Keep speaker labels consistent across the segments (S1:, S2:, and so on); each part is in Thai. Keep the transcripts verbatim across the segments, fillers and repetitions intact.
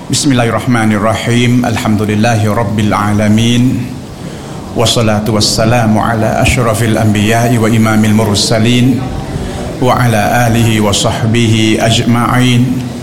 S1: بسم الله الرحمن الرحيم الحمد لله رب العالمين والصلاة والسلام على أشرف الأنبياء وإمام المرسلين وعلى آله وصحبه أجمعين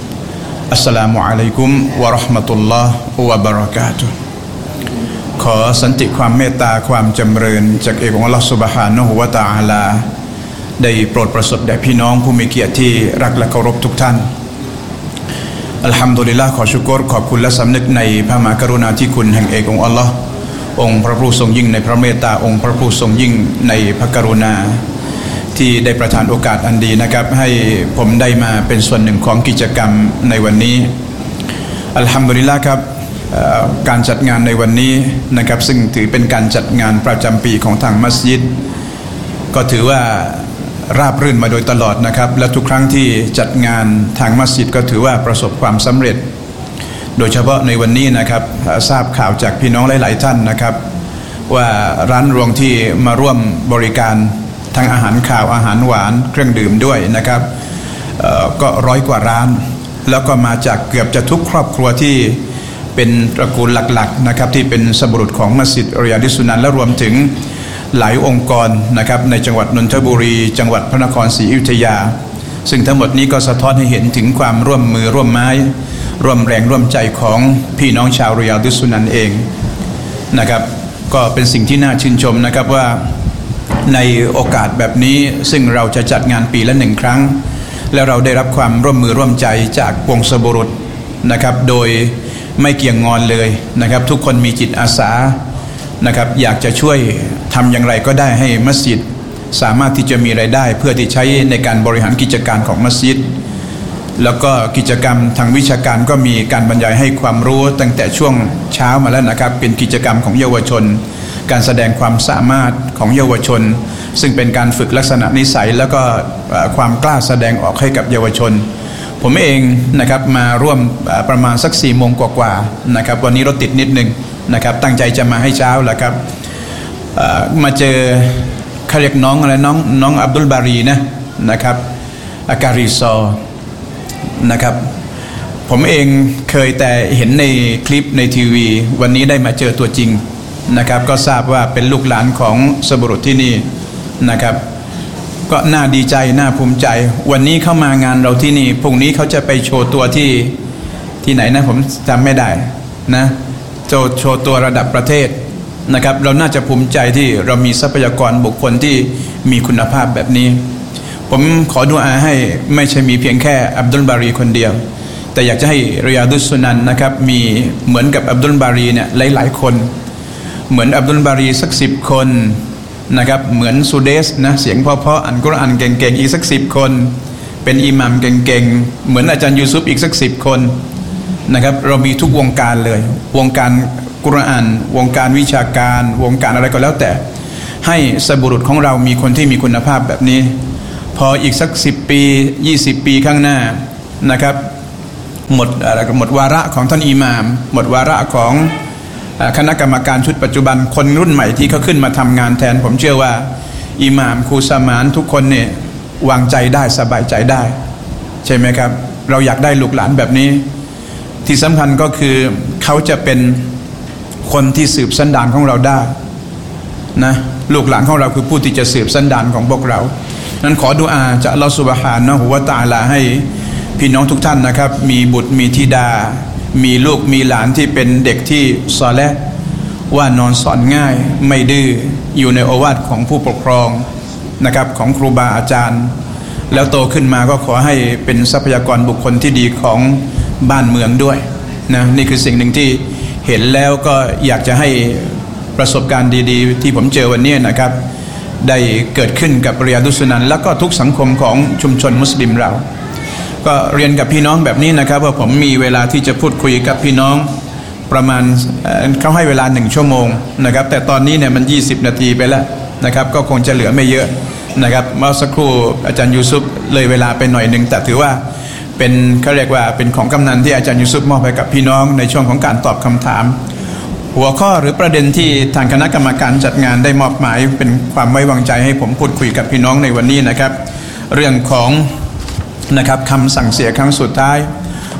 S1: السلام عليكم ورحمة الله وبركاته ขอสันติความเมตตาความจำเริญจากเอกองค์อัลเลาะห์ซุบฮานะฮูวะตะอาลาได้โปรดประสบแด่พี่น้องผู้มีเกียรติที่รักและเคารพทุกท่านอัลฮัมดุลิลลาห์ขอชุกรขอบคุณและสำนึกในพระมหากรุณาธิคุณแห่งเอกองค์อัลเลาะห์องค์พระผู้ทรงยิ่งในพระเมตตาองค์พระผู้ทรงยิ่งในพระกรุณาที่ได้ประทานโอกาสอันดีนะครับให้ผมได้มาเป็นส่วนหนึ่งของกิจกรรมในวันนี้อัลฮัมดุลิลลาห์ครับการจัดงานในวันนี้นะครับซึ่งถือเป็นการจัดงานประจำปีของทางมัสยิดก็ถือว่าราบรื่นมาโดยตลอดนะครับและทุกครั้งที่จัดงานทางมัสยิดก็ถือว่าประสบความสำเร็จโดยเฉพาะในวันนี้นะครับทราบข่าวจากพี่น้องหลายๆท่านนะครับว่าร้านรวงที่มาร่วมบริการทั้งอาหารข้าวอาหารหวานเครื่องดื่มด้วยนะครับก็ร้อยกว่าร้านแล้วก็มาจากเกือบจะทุกครอบครัวที่เป็นตระกูลหลักๆนะครับที่เป็นสบุรุษของมัสยิดริยาดิสุนันและรวมถึงหลายองค์กรนะครับในจังหวัดนนทบุรีจังหวัดพระนครศรีอยุธยาซึ่งทั้งหมดนี้ก็สะท้อนให้เห็นถึงความร่วมมือร่วมไม้ร่วมแรงร่วมใจของพี่น้องชาวริยาดิสุนันเองนะครับก็เป็นสิ่งที่น่าชื่นชมนะครับว่าในโอกาสแบบนี้ซึ่งเราจะจัดงานปีละหนึ่งครั้งและเราได้รับความร่วมมือร่วมใจจากวงสบุรุษนะครับโดยไม่เกี่ยงงอนเลยนะครับทุกคนมีจิตอาสานะครับอยากจะช่วยทำอย่างไรก็ได้ให้มัสยิดสามารถที่จะมีรายได้เพื่อที่ใช้ในการบริหารกิจการของมัสยิดแล้วก็กิจกรรมทางวิชาการก็มีการบรรยายให้ความรู้ตั้งแต่ช่วงเช้ามาแล้วนะครับเป็นกิจกรรมของเยาวชนการแสดงความสามารถของเยาวชนซึ่งเป็นการฝึกลักษณะนิสัยแล้วก็ความกล้าแสดงออกให้กับเยาวชนผมเองนะครับมาร่วมประมาณสักสี่โมงกว่าๆนะครับวันนี้รถติดนิดนึงนะครับตั้งใจจะมาให้เช้าแหละครับมาเจอเขาเรียกน้องอะไรน้องน้องอับดุลบารีนะนะครับอาการีซอนะครับผมเองเคยแต่เห็นในคลิปในทีวีวันนี้ได้มาเจอตัวจริงนะครับก็ทราบว่าเป็นลูกหลานของสบุรุษที่นี่นะครับก็น่าดีใจน่าภูมิใจวันนี้เข้ามางานเราที่นี่พรุ่งนี้เขาจะไปโชว์ตัวที่ที่ไหนนะผมจำไม่ได้นะโชว์โชว์ตัวระดับประเทศนะครับเราน่าจะภูมิใจที่เรามีทรัพยากรบุคคลที่มีคุณภาพแบบนี้ผมขอดุอาให้ไม่ใช่มีเพียงแค่อับดุลบารีคนเดียวแต่อยากจะให้ริยาดุสซุนันนะครับมีเหมือนกับอับดุลบารีเนี่ยหลายๆคนเหมือนอับดุลบารีสักสิบคนนะครับเหมือนซูเดสนะเสียงเพราะๆอ่านกุรอานเก่งๆอีกสักสิบคนเป็นอิหม่ามเก่งๆเหมือนอาจารย์ยูซุฟอีกสักสิบคนนะครับเรามีทุกวงการเลยวงการกุรอานวงการวิชาการวงการอะไรก็แล้วแต่ให้สบุรุษของเรามีคนที่มีคุณภาพแบบนี้พออีกสักสิบปียี่สิบปีข้างหน้านะครับหมดหมดวาระของท่านอิหม่ามหมดวาระของคณะกรรมการชุดปัจจุบันคนรุ่นใหม่ที่เขาขึ้นมาทำงานแทนผมเชื่อว่าอิหม่ามครูสมานทุกคนเนี่ยวางใจได้สบายใจได้ใช่ไหมครับเราอยากได้ลูกหลานแบบนี้ที่สำคัญก็คือเขาจะเป็นคนที่สืบสันดานของเราได้นะลูกหลานของเราคือผู้ที่จะสืบสันดานของพวกเรานั้นขอดุอาจากอัลเลาะห์ซุบฮานะฮูวะตะอาลาให้พี่น้องทุกท่านนะครับมีบุตรมีธิดามีลูกมีหลานที่เป็นเด็กที่ซอเลห์ว่านอนสอนง่ายไม่ดื้ออยู่ในโอวาทของผู้ปกครองนะครับของครูบาอาจารย์แล้วโตขึ้นมาก็ขอให้เป็นทรัพยากรบุคคลที่ดีของบ้านเมืองด้วยนะนี่คือสิ่งหนึ่งที่เห็นแล้วก็อยากจะให้ประสบการณ์ดีๆที่ผมเจอวันนี้นะครับได้เกิดขึ้นกับริยาดุสซุนันแล้วก็ทุกสังคมของชุมชนมุสลิมเราก็เรียนกับพี่น้องแบบนี้นะครับว่าผมมีเวลาที่จะพูดคุยกับพี่น้องประมาณเขาให้เวลาหนึ่งชั่วโมงนะครับแต่ตอนนี้เนี่ยมันยี่สิบนาทีไปแล้วนะครับก็คงจะเหลือไม่เยอะนะครับเมื่อสักครู่อาจารย์ยูซุฟเลยเวลาไปหน่อยหนึ่งแต่ถือว่าเป็นเขาเรียกว่าเป็นของกำนันที่อาจารย์ยูซุฟมอบให้กับพี่น้องในช่วงของการตอบคำถามหัวข้อหรือประเด็นที่ทางคณะกรรมการจัดงานได้มอบหมายเป็นความไว้วางใจให้ผมพูดคุยกับพี่น้องในวันนี้นะครับเรื่องของนะครับคำสั่งเสียครั้งสุดท้าย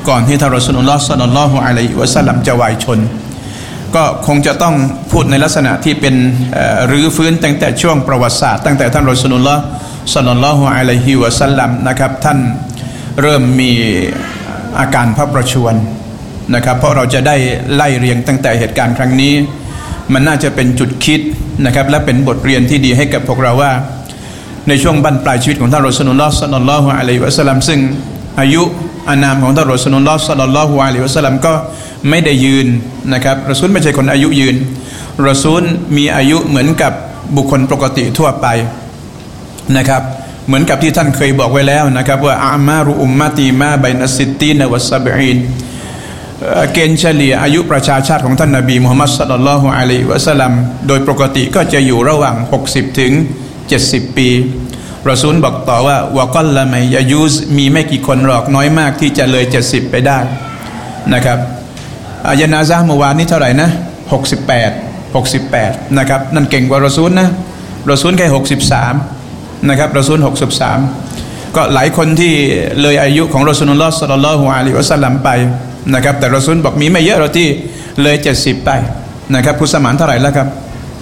S1: ก่อนที่ท่านรอซูลุลลอฮ์ ศ็อลลัลลอฮุอะลัยฮิวะซัลลัมจะวายชนก็คงจะต้องพูดในลักษณะที่เป็นรื้อฟื้นตั้งแต่ช่วงประวัติศาสตร์ตั้งแต่ท่านรอซูลุลลอฮ์ ศ็อลลัลลอฮุอะลัยฮิวะซัลลัมนะครับท่านเริ่มมีอาการพระประชวรนะครับเพราะเราจะได้ไล่เรียงตั้งแต่เหตุการณ์ครั้งนี้มันน่าจะเป็นจุดคิดนะครับและเป็นบทเรียนที่ดีให้กับพวกเราว่าในช่วงบั้นปลายชีวิตของท่านรอซูลุลลอฮ์ ศ็อลลัลลอฮุอะลัยฮิวะซัลลัมซึ่งอายุอานามของท่านรอซูลุลลอฮ์ ศ็อลลัลลอฮุอะลัยฮิวะซัลลัมก็ไม่ได้ยืนนะครับรอซูลไม่ใช่คนอายุยืนรอซูลมีอายุเหมือนกับบุคคลปกติทั่วไปนะครับเหมือนกับที่ท่านเคยบอกไว้แล้วนะครับว่าอามารุอุมมะตีมาบัยนัสซิตตีนวัสซับอีนเกณฑ์เฉลี่ยอายุประชาชาติของท่านนบีมุฮัมมัดศ็อลลัลลอฮุอะลัยฮิวะซัลลัมโดยปกติก็จะอยู่ระหว่างหกสิบถึงเจ็ดสิบปีรอซูลบอกต่อว่าวะกัลละมัยยะยูซมีไม่กี่คนหรอกน้อยมากที่จะเลยเจ็ดสิบไปได้นะครับยานาซะห์เมื่อวานนี้เท่าไหร่นะหกสิบแปด หกสิบแปดนะครับนั่นเก่งกว่ารอซูลนะรอซูลแค่หกสิบสามนะครับรอซูลหกสิบสามก็หลายคนที่เลยอายุของรอซูลุลลอฮ์ ศ็อลลัลลอฮุอะลัยฮิวะซัลลัมไปนะครับแต่รอซูลบอกมีไม่เยอะเราที่เลยเจ็ดสิบไปนะครับผู้สมานเท่าไหร่แล้วครับ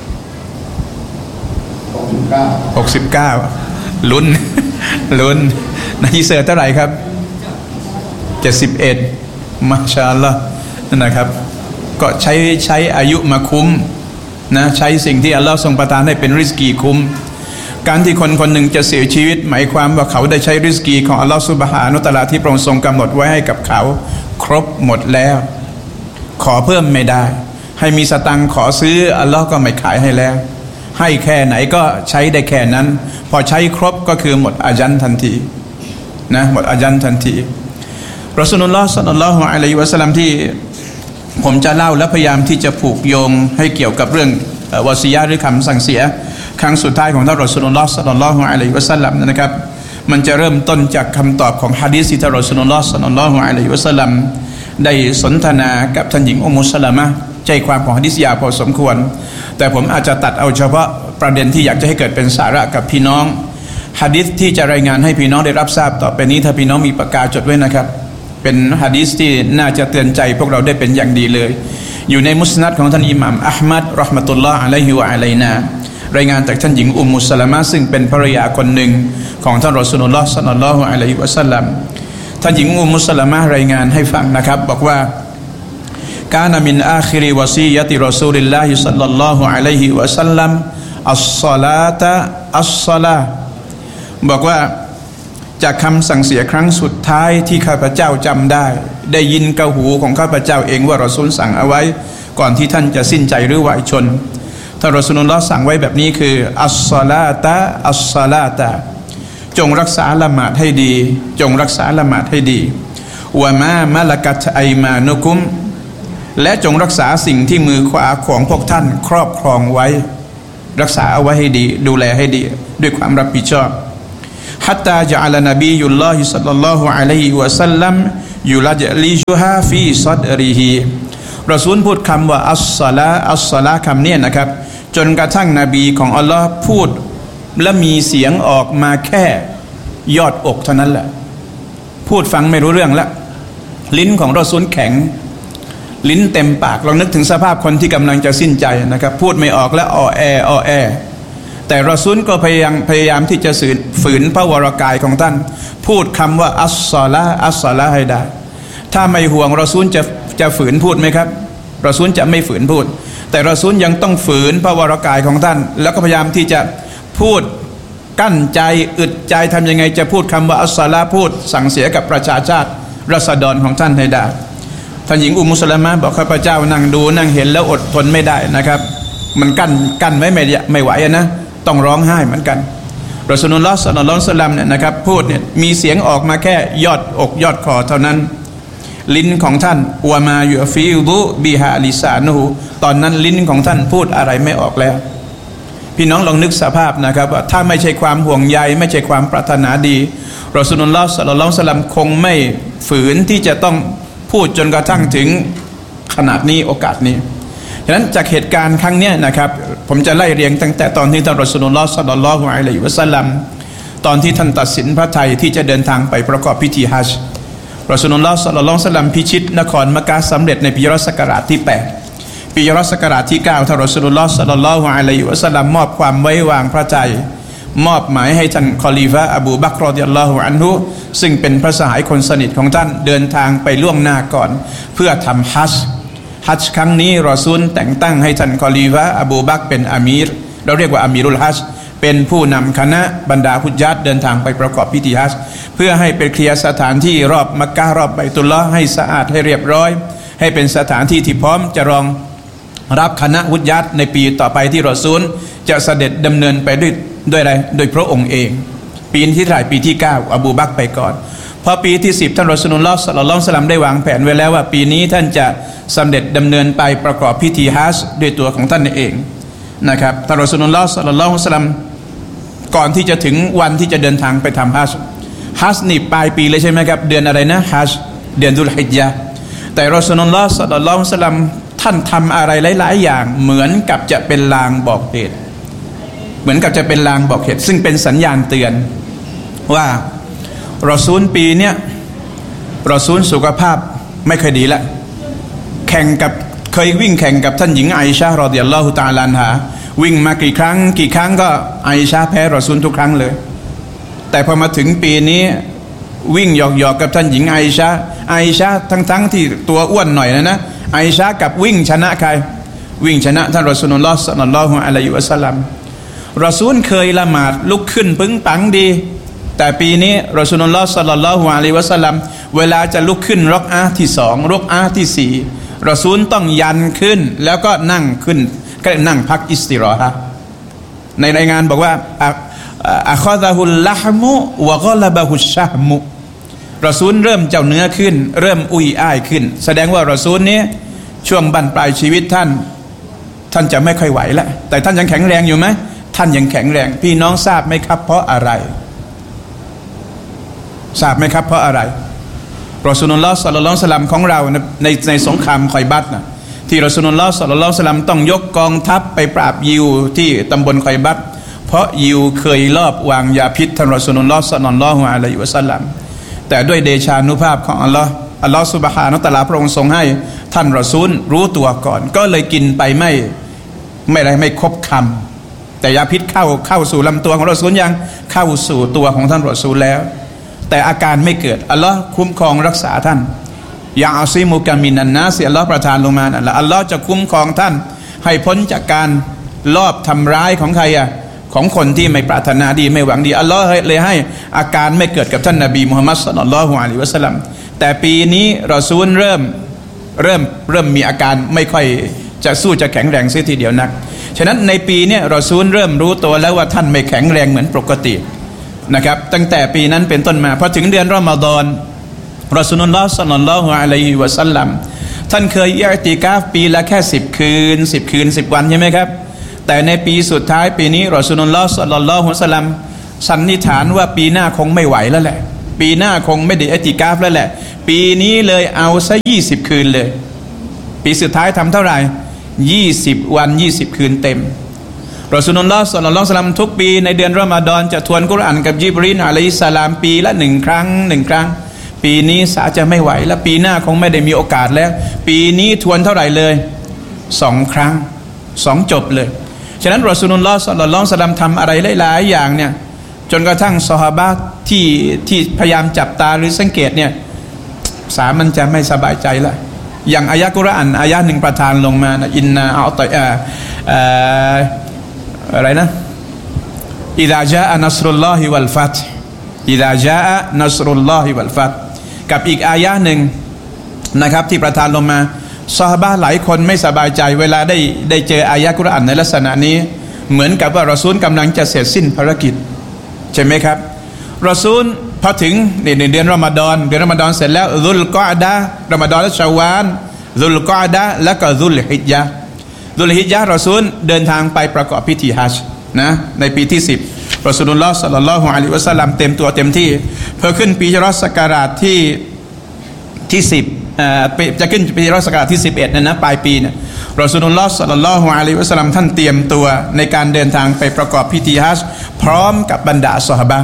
S1: หกสิบเก้า หกสิบเก้าลุ้นลุ้นนายเสือเท่าไหร่ครับเจ็ดสิบเอ็ดมาชาอัลลอฮ์นะครับก็ใช้ใช้อายุมาคุ้มนะใช้สิ่งที่อัลลอฮ์ทรงประทานให้เป็นริสกีคุ้มการที่คนคนหนึ่งจะเสียชีวิตหมายความว่าเขาได้ใช้ริสกีของอัลลอฮ์ซุบฮานะฮูวะตะอาลาที่พระองค์ทรงกำหนดไว้ให้กับเขาครบหมดแล้วขอเพิ่มไม่ได้ให้มีสตังค์ขอซื้ออัลลอฮ์ก็ไม่ขายให้แล้วให้แค่ไหนก็ใช้ได้แค่นั้นพอใช้ครบก็คือหมดอาญันทันทีนะหมดอาญันทันทีรอซูลุลลอฮ์ ศ็อลลัลลอฮุอะลัยฮิวะซัลลัมที่ผมจะเล่าและพยายามที่จะผูกโยงให้เกี่ยวกับเรื่องวะซียะห์หรือคำสั่งเสียครั้งสุดท้ายของท่านรอซูลุลลอฮ์ ศ็อลลัลลอฮุอะลัยฮิวะซัลลัมนะครับมันจะเริ่มต้นจากคำตอบของหะดีษที่ท่านรอซูลุลลอฮ์ ศ็อลลัลลอฮุอะลัยฮิวะซัลลัมได้สนทนากับท่านหญิงอุมมุสซะลามะห์ใจความของหะดีษยาวพอสมควรแต่ผมอาจจะตัดเอาเฉพาะประเด็นที่อยากจะให้เกิดเป็นสาระกับพี่น้องหะดีษที่จะรายงานให้พี่น้องได้รับทราบต่อไปนี้ถ้าพี่น้องมีปากกาจดไว้นะครับเป็นหะดีษที่น่าจะเตือนใจพวกเราได้เป็นอย่างดีเลยอยู่ในมุสนัดของท่านอิหม่ามอะห์มัดเราะห์มะตุลลอฮ์อะลัยฮิวะอะลัยนารายงานจากท่านหญิงอุมมุสซะลามะห์ซึ่งเป็นภรรยาคนหนึ่งของท่านรอซูลุลลอฮ์ ศ็อลลัลลอฮุอะลัยฮิวะซัลลัมท่านหญิงอุมมุสซะลามะห์รายงานให้ฟังนะครับบอกว่ากานะมินอาคิริวะซียะติรอซูลิลลาฮิ ศ็อลลัลลอฮุอะลัยฮิวะซัลลัมอัศศอลาตะอัศศอลาบอกว่าจากคำสั่งเสียครั้งสุดท้ายที่ข้าพเจ้าจำได้ได้ยินกับหูของข้าพเจ้าเองว่ารอซูลสั่งเอาไว้ก่อนที่ท่านจะสิ้นใจหรือวายชนท่านรอซูลุลลอฮ์สั่งไว้แบบนี้คืออัศศอลาตะอัศศอลาตะจงรักษาละหมาดให้ดีจงรักษาละหมาดให้ดีวะมามะละกัตอัยมานุกุมและจงรักษาสิ่งที่มือขวาของพวกท่านครอบครองไว้รักษาเอาไว้ให้ดีดูแลให้ดีด้วยความรับผิดชอบฮัตตาจะอัลนบียุลลอฮิ ศ็อลลัลลอฮุอะลัยฮิวะซัลลัมยุลจลิจุฮาฟีซอดริฮิรอซูลพูดคำว่าอัศศอลาอัศศอลาคำนี้นะครับจนกระทั่งนบีของอัลลอฮ์พูดและมีเสียงออกมาแค่ยอดอกเท่านั้นแหละพูดฟังไม่รู้เรื่องละลิ้นของรอซูลแข็งลิ้นเต็มปากลองนึกถึงสภาพคนที่กำลังจะสิ้นใจนะครับพูดไม่ออกและอ้อแออ้อแอแต่รอซูลก็พยายามพยายามที่จะฝืนพระวรกายของท่านพูดคำว่าอัศศอลาอัศศอลาให้ได้ถ้าไม่ห่วงรอซูลจะจะฝืนพูดไหมครับรอซูลจะไม่ฝืนพูดแต่รอซูลยังต้องฝืนพระวรกายของท่านแล้วก็พยายามที่จะพูดกั้นใจอึดใจทำยังไงจะพูดคำว่าอัศศอลาพูดสั่งเสียกับประชาชาติราษฎรของท่านให้ได้ท่านหญิงอุมมุสซะลามะห์บอกข้าพเจ้านั่งดูนั่งเห็นแล้วอดทนไม่ได้นะครับมันกั้นกั้นไว้ไม่ไม่ไหวนะต้องร้องไห้เหมือนกันรอซูลุลลอฮ์ ศ็อลลัลลอฮุอะลัยฮิวะซัลลัมเนี่ยนะครับพูดเนี่ยมีเสียงออกมาแค่ยอดอกยอดคอเท่านั้นลิ้นของท่านวะมายุฟีดุบิฮาลิซานุฮูตอนนั้นลิ้นของท่านพูดอะไรไม่ออกแล้วพี่น้องลองนึกสภาพนะครับว่าถ้าไม่ใช่ความห่วงใยไม่ใช่ความปรารถนาดีรอซูลุลลอฮ์ ศ็อลลัลลอฮุอะลัยฮิวะซัลลัมคงไม่ฝืนที่จะต้องพูดจนกระทั่งถึงขนาดนี้โอกาสนี้ฉะนั้นจากเหตุการณ์ครั้งนี้นะครับผมจะไล่เรียงตั้งแต่ตอนที่ท่านรอซูลุลลอฮ์ ศ็อลลัลลอฮุอะลัยฮิวะซัลลัมตอนที่ท่านตัดสินพระทัยที่จะเดินทางไปประกอบพิธีฮัจญ์รอซูลุลลอฮ์ศ็อลลัลลอฮุอะลัยฮิวะซัลลัมพิชิตนครมักกะฮ์สำเร็จในปีฮิจเราะห์ศักราชที่แปดปีฮิจเราะห์ศักราชที่เก้าท่านรอซูลุลลอฮ์ศ็อลลัลลอฮุอะลัยฮิวะซัลลัมมอบความไว้วางพระทัยมอบหมายให้ท่านคอลีฟะห์อบูบักร รอฎิยัลลอฮุอันฮุซึ่งเป็นพระสหายคนสนิทของท่านเดินทางไปล่วงหน้าก่อนเพื่อทำฮัจญ์ฮัจญ์ครั้งนี้รอซูลแต่งตั้งให้ท่านคอลีฟะห์อบูบักรเป็นอามีรเราเรียกว่าอามีรุลฮัจญ์เป็นผู้นำคณะบรรดาฮุจญาตเดินทางไปประกอบพิธีฮัจญ์เพื่อให้เป็นเคลียร์สถานที่รอบมักกะฮ์รอบบัยตุลลอฮ์ให้สะอาดให้เรียบร้อยให้เป็นสถานที่ที่พร้อมจะรองรับคณะฮุจญาตในปีต่อไปที่รอซูลจะเสด็จดำเนินไปด้วยด้วยอะไรโดยพระองค์เองปีที่เท่าไหร่ปีที่เก้าอบูบักรไปก่อนพอปีที่สิบท่านรอซูลุลลอฮ์ศ็อลลัลลอฮุอะลัยฮิวะซัลลัมได้วางแผนไว้แล้วว่าปีนี้ท่านจะเสด็จดำเนินไปประกอบพิธีฮัจญ์ด้วยตัวของท่านเองนะครับท่านรอซูลุลลอฮ์ศ็อลลัลลอฮุอะลัยฮิวะซัลลัมก่อนที่จะถึงวันที่จะเดินทางไปทำฮัจญ์ฮัจญ์นี่ปลายปีเลยใช่ไหมครับเดือนอะไรนะฮัจญ์เดือนดุลฮิจญะห์แต่รอซูลุลลอฮ์ศ็อลลัลลอฮุอะลัยฮิวะซัลลัมท่านทำอะไรหลายๆอย่างเหมือนกับจะเป็นลางบอกเหตุเหมือนกับจะเป็นลางบอกเหตุซึ่งเป็นสัญญาณเตือนว่ารอซูลปีเนี้ยรอซูลสุขภาพไม่ค่อยดีละแข่งกับเคยวิ่งแข่งกับท่านหญิงไอชะฮ์รอฎิยัลลอฮุตะอาลาอันฮาวิ่งมากี่ครั้งกี่ครั้งก็ไอชะห์แพ้รอซูลทุกครั้งเลยแต่พอมาถึงปีนี้วิ่งหยอกๆกับท่านหญิงไอชะห์ไอชะห์ทั้งๆที่ตัวอ้วนหน่อยนะนะไอชะห์กับวิ่งชนะใครวิ่งชนะท่านรอซูลุลลอฮ์ศ็อลลัลลอฮุอะลัยฮิวะซัลลัมรอซูลเคยละหมาดลุกขึ้นปึ้งปังดีแต่ปีนี้รอซูลุลลอฮ์ศ็อลลัลลอฮุอะลัยฮิวะซัลลัมเวลาจะลุกขึ้นรอกอะห์ที่สองรอกอะห์ที่สี่รอซูลต้องยันขึ้นแล้วก็นั่งขึ้นก็นั่งพักอิสติรอฮะห์ในรายงานบอกว่าอะคอซะฮุลละห์มุวะกอละบะฮุชชะฮมุรอซูลเริ่มเจ้าเนื้อขึ้นเริ่มอุ้ยอ้ายขึ้นแสดงว่ารอซูลนี้ช่วงบั้นปลายชีวิตท่านท่านจะไม่ค่อยไหวแล้วแต่ท่านยังแข็งแรงอยู่ไหมท่านยังแข็งแรงพี่น้องทราบไหมครับเพราะอะไรทราบไหมครับเพราะอะไรรอซูลุลลอฮ์ศ็อลลัลลอฮุอะลัยฮิวะซัลลัมของเราในในสงครามคอยบัตนะที่รอซูลุลลอฮ์ศ็อลลัลลอฮุอะลัยฮิวะซัลลัมต้องยกกองทัพไปปราบยิวที่ตำบลคอยบัตเพราะยิวเคยลอบวางยาพิษท่านรอซูลุลลอฮ์ศ็อลลัลลอฮุอะลัยฮิวะซัลลัมแต่ด้วยเดชานุภาพของอัลลอฮ์อัลลอฮ์ซุบฮานะฮูวะตะอาลาพระองค์ทรงให้ท่านรอซูลรู้ตัวก่อนก็เลยกินไปไม่ไม่ได้ไม่ครบคำแต่ยาพิษเข้าเข้าสู่ลำตัวของรอซูลยังเข้าสู่ตัวของท่านรอซูลแล้วแต่อาการไม่เกิดอัลลอฮ์คุ้มครองรักษาท่านยาอัซิมุกะมินันนาสอัลลอฮ์ประทานลงมานั่นแหละอัลลอฮ์จะคุ้มครองท่านให้พ้นจากการลอบทำร้ายของใครอ่ะของคนที่ไม่ปรารถนาดีไม่หวังดีอัลลอฮ์เลยให้อาการไม่เกิดกับท่านนบีมุฮัมมัดศ็อลลัลลอฮุอะลัยฮิวะซัลลัมแต่ปีนี้รอซูลเริ่มเริ่มเริ่มมีอาการไม่ค่อยจะสู้จะแข็งแรงเสียทีเดียวนักฉะนั้นในปีนี้รอซูลเริ่มรู้ตัวแล้วว่าท่านไม่แข็งแรงเหมือนปกตินะครับตั้งแต่ปีนั้นเป็นต้นมาพอถึงเดือนรอมฎอนรอซูลุลลอฮ์ศ็อลลัลลอฮุอะลัยฮิวะซัลลัมท่านเคยอิอ์ติกาฟปีละแค่สิบคืนสิบคืนสิบวันใช่ไหมครับแต่ในปีสุดท้ายปีนี้รอซูลุลลอฮ์ศ็อลลัลลอฮุอะลัยฮิวะซัลลัมสันนิษฐานว่าปีหน้าคงไม่ไหวแล้วแหละปีหน้าคงไม่ได้อิอ์ติกาฟแล้วแหละปีนี้เลยเอาซะยี่สิบคืนเลยปีสุดท้ายทำเท่าไหร่ยี่สิบวันยี่สิบคืนเต็มรอซูลุลลอฮ์ศ็อลลัลลอฮุอะลัยฮิวะซัลลัมทุกปีในเดือนรอมฎอนจะทวนกุรอานกับญิบรีลอะลัยฮิสสลามปีละหนึ่งครั้งหนึ่งครั้งปีนี้สาจะไม่ไหวแล้วปีหน้าคงไม่ได้มีโอกาสแล้วปีนี้ทวนเท่าไหร่เลยสองครั้งสองจบเลยฉะนั้นรอซูลุลลอฮ์ศ็อลลัลลอฮุอะลัยฮิวะซัลลัมทำอะไรหลายๆอย่างเนี่ยจนกระทั่งซอฮาบะห์ที่ที่พยายามจับตาหรือสังเกตเนี่ยสามันจะไม่สบายใจละอย่างอายะกุรอานอายะหนึ่งประทานลงมานะอินนาอัตออ่าอะไรนะอิซาจาอะนัสรุลลอฮิวัลฟัตอิซาจาอะนัสรุลลอฮิวัลฟัตกับอีกอายะหนึ่งนะครับที่ประทานลงมาซอฮาบะห์หลายคนไม่สบายใจเวลาได้ได้เจออายะกุรอานในลักษณะนี้เหมือนกับว่ารอซูลกำลังจะเสร็จสิ้นภารกิจใช่ไหมครับรอซูลพอถึงในเดือนรอมฎอนเดือนรอมฎอนเสร็จแล้วซุลกออดะห์รอมฎอนและชาวาลซุลกออดะห์แล้วก็ซุลฮิจญะห์ซุลฮิจญะห์รอซูลเดินทางไปประกอบพิธีฮัจญ์นะในปีที่สิบรอซูลุลลอฮ์ศ็อลลัลลอฮุอะลัยฮิวะซัลลัมเต็มตัวเต็มที่เพื่อขึ้นปีฮิจเราะห์ศักราชที่ที่สิบเอ่อจะขึ้นปีฮิจเราะห์ศักราชที่สิบเอ็ดนะนะปลายปีเนี่ยรอซูลุลลอฮ์ศ็อลลัลลอฮุอะลัยฮิวะซัลลัมท่านเตรียมตัวในการเดินทางไปประกอบพิธีฮัจญ์พร้อมกับบรรดาซอฮาบะห์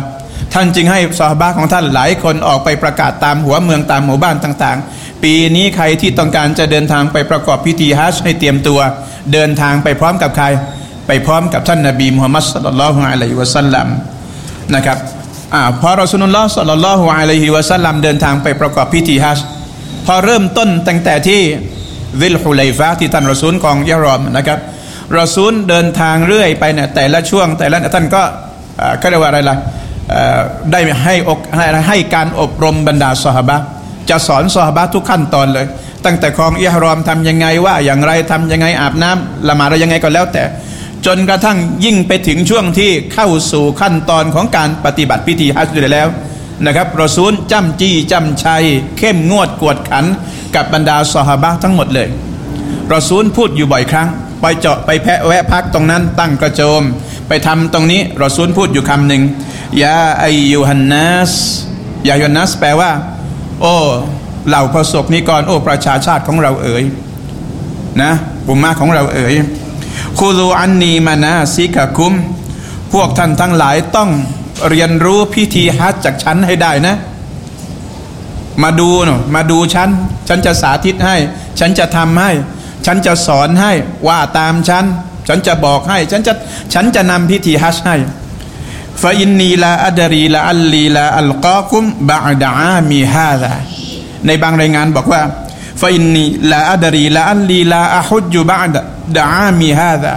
S1: ท่านจึงให้ซอฮาบะห์ของท่านหลายคนออกไปประกาศตามหัวเมืองตามหมู่บ้านต่างๆปีนี้ใครที่ต้องการจะเดินทางไปประกอบพิธีฮัจญ์ให้เตรียมตัวเดินทางไปพร้อมกับใครไปพร้อมกับท่านนบีมุฮัมมัดศ็อลลัลลอฮุอะลัยฮิวะซัลลัมนะครับอ่าพอรอซูลุลลอฮ์ศ็อลลัลลอฮุอะลัยฮิวะซัลลัมเดินทางไปประกอบพิธีฮัจญ์พอเริ่มต้นตั้งแต่ที่ซิลฮุลัยฟะห์ที่ท่านรอซูลของยะรอมนะครับรอซูลเดินทางเรื่อยไปเนี่ยแต่ละช่วงแต่ละท่านก็ก็เรียกว่าอะไรล่ะได้ให้อกให้การอบรมบรรดาซอฮาบะห์จะสอนซอฮาบะห์ทุกขั้นตอนเลยตั้งแต่ครองอิหรอมทำยังไงว่าอย่างไรทำยังไงอาบน้ำละหมาดอะไรยังไงก็แล้วแต่จนกระทั่งยิ่งไปถึงช่วงที่เข้าสู่ขั้นตอนของการปฏิบัติพิธีฮัจญ์แล้วนะครับรอซูลจ้ำจี้จ้ำชัยเข้มงวดกวดขันกับบรรดาซอฮาบะห์ทั้งหมดเลยรอซูลพูดอยู่บ่อยครั้งไปเจาะไปแพะแวะพักตรงนั้นตั้งกระโจมไปทำตรงนี้รอซูลพูดอยู่คำหนึ่งยาอัยยูฮันนัสยายูฮันนัสแปลว่าโอ้เหล่าประสบนิกรโอ้ประชาชาติของเราเอ๋ยนะบุมมาของเราเอ๋ยคูลูอันนีมานาซิกะคุมพวกท่านทั้งหลายต้องเรียนรู้พิธีฮัจญ์จากฉันให้ได้นะมาดูเนาะมาดูฉันฉันจะสาธิตให้ฉันจะทำให้ฉันจะสอนให้ว่าตามฉันฉันจะบอกให้ฉันจะฉันจะนำพิธีฮัจญ์ให้ฟะอินนีลาอัดรีลาอัลลีลาอัลกาคุมบะอดะอามีฮาซาในบางรายงานบอกว่าฟะอินนีลาอัดรีลาอัลลีลาอะฮุจญุบะอดะอามีฮาซา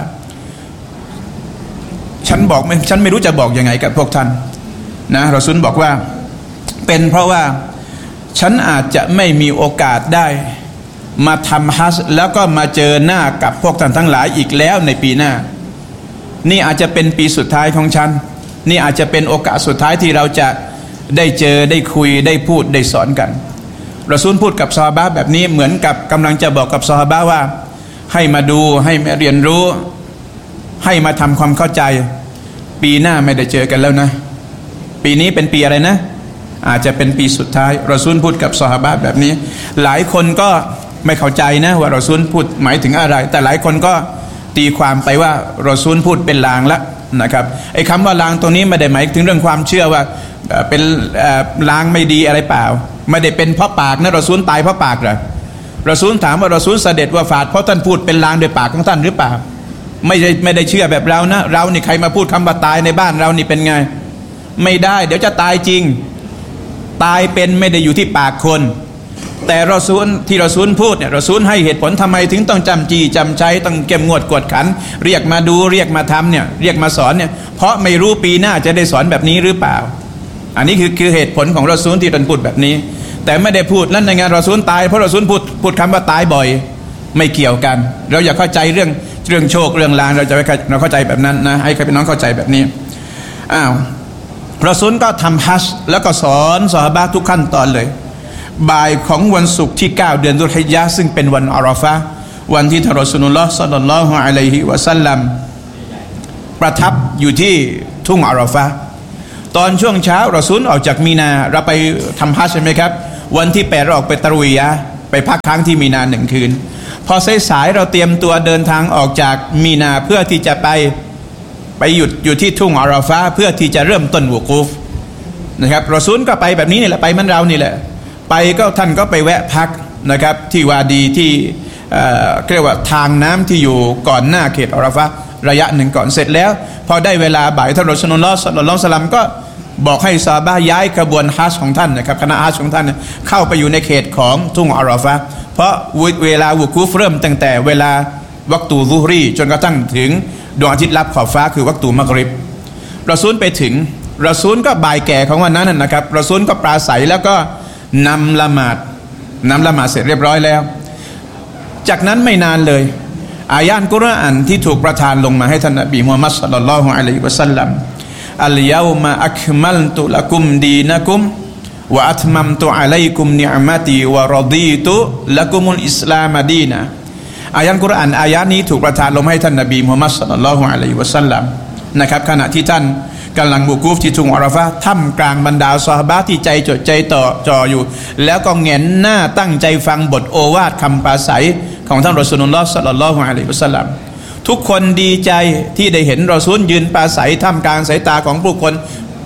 S1: ฉันบอกไม่ฉันไม่รู้จะบอกยังไงกับพวกท่านนะรอซูลบอกว่าเป็นเพราะว่าฉันอาจจะไม่มีโอกาสได้มาทำฮัจญ์แล้วก็มาเจอหน้ากับพวกท่านทั้งหลายอีกแล้วในปีหน้านี่อาจจะเป็นปีสุดท้ายของฉันนี่อาจจะเป็นโอกาสสุดท้ายที่เราจะได้เจอได้คุยได้พูดได้สอนกันรอซูลพูดกับซอฮาบะห์แบบนี้เหมือนกับกำลังจะบอกกับซอฮาบะห์ว่าให้มาดูให้มาเรียนรู้ให้มาทำความเข้าใจปีหน้าไม่ได้เจอกันแล้วนะปีนี้เป็นปีอะไรนะอาจจะเป็นปีสุดท้ายรอซูลพูดกับซอฮาบะห์แบบนี้หลายคนก็ไม่เข้าใจนะว่ารอซูลพูดหมายถึงอะไรแต่หลายคนก็ตีความไปว่ารอซูลพูดเป็นลางละนะครับไอ้คำว่าลางตรงนี้ไม่ได้หมายถึงเรื่องความเชื่อว่าเป็นลางไม่ดีอะไรเปล่าไม่ได้เป็นเพราะปากนะรอซูลตายเพราะปากเหรอรอซูลถามว่ารอซูลเสด็จว่าฝาดเพราะท่านพูดเป็นลางโดยปากของท่านหรือเปล่าไม่ได้ไม่ได้เชื่อแบบเรานะเรานี่ใครมาพูดคำว่าตายในบ้านเรานี่เป็นไงไม่ได้เดี๋ยวจะตายจริงตายเป็นไม่ได้อยู่ที่ปากคนแต่รอซูลที่รอซูลพูดเนี่ยรอซูลให้เหตุผลทำไมถึงต้องจำจีจำใจต้องเข้มงวดกวดขันเรียกมาดูเรียกมาทำเนี่ยเรียกมาสอนเนี่ยเพราะไม่รู้ปีหน้าจะได้สอนแบบนี้หรือเปล่าอันนี้คือคือเหตุผลของรอซูลที่ท่านพูดแบบนี้แต่ไม่ได้พูดนั่นในงานรอซูลตายเพราะรอซูลพูดพูดคำว่าตายบ่อยไม่เกี่ยวกันเราอย่าเข้าใจเรื่องเรื่องโชคเรื่องลางเราจะไม่เราเข้าใจแบบนั้นนะให้ใครเป็นน้องเข้าใจแบบนี้อ้าวรอซูลก็ทำฮัจญ์แล้วก็สอนซอฮาบะห์ทุกขั้นตอนเลยบ่ายของวันศุกร์ที่เก้าเดือนดุลฮิจญะห์ซึ่งเป็นวันอาราฟะห์วันที่ท่านรอซูลุลลอฮ์ศ็อลลัลลอฮุอะลัยฮิวะซัลลัมประทับอยู่ที่ทุ่งอาราฟะห์ตอนช่วงเช้ารอซูลออกจากมีนาเราไปทำฮัจญ์ใช่ไหมครับวันที่แปดเราออกไปตะรุยยะห์ไปพักค้างที่มีนาหนึ่งคืนพอสายๆเราเตรียมตัวเดินทางออกจากมีนาเพื่อที่จะไปไปหยุดอยู่ที่ทุ่งอาราฟะห์เพื่อที่จะเริ่มต้นวุกูฟนะครับรอซูลก็ไปแบบนี้นี่แหละไปเหมือนเรานี่แหละไปก็ท่านก็ไปแวะพักนะครับที่วาดีที่เอ่อเรียกว่าทางน้ำที่อยู่ก่อนหน้าเขตอาราฟะห์ระยะหนึ่งก่อนเสร็จแล้วพอได้เวลาบ่ายท่านรอซูลุลลอฮ์ศ็อลลัลลอฮุอะลัยฮิวะซัลลัมก็บอกให้ซอฮาบะห์ย้ายกระบวนฮัจญ์ของท่านนะครับคณะฮัจญ์ของท่านเข้าไปอยู่ในเขตของทุ่งอาราฟะห์เพราะเวลาวุกูฟเริ่มตั้งแต่เวลาวักตูซุฮรีจนกระทั่งถึงดวงอาทิตย์ลับขอบฟ้าคือวักตูมักริบรอซูลไปถึงรอซูลก็บ่ายแก่ของวันนั้นนะครับรอซูลก็ปราศัยแล้วก็นำละหมาดนำละหมาดเสร็จเรียบร้อยแล้วจากนั้นไม่นานเลยอายะห์กุรอานที่ถูกประทานลงมาให้ท่านนบีมุฮัมมัดศ็อลลัลลอฮุอะลัยฮิวะซัลลัมอัลยอมะอักมัลตุละกุมดีนะกุมวะอัตมัมตุอะลัยกุมนิอ์มะตีวะรอฎีตุละกุมุลอิสลามดีนะอายะห์กุรอานอายะห์นี้ถูกประทานลงให้ท่านนบีมุฮัมมัดศ็อลลัลลอฮุอะลัยฮิวะซัลลัมนะครับขณะที่ท่านกำลังวุกูฟที่ทุ่งอาราฟะห์ท่ามกลางบรรดาซอฮาบะห์ที่ใจจดใจต่อจ่ออยู่แล้วก็แงนหน้าตั้งใจฟังบทโอวาทคำปราศัยของท่านรอซูลุลลอฮ์ศ็อลลัลลอฮุอะลัยฮิวะซัลลัมทุกคนดีใจที่ได้เห็นรอซูลยืนปราศัยท่ามกลางสายตาของผู้คน